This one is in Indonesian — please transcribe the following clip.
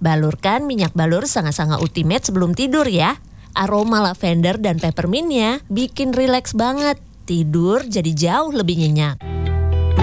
Balurkan minyak balur Sanga-Sanga Ultimate sebelum tidur ya. Aroma lavender dan peppermintnya bikin rileks banget. Tidur jadi jauh lebih nyenyak.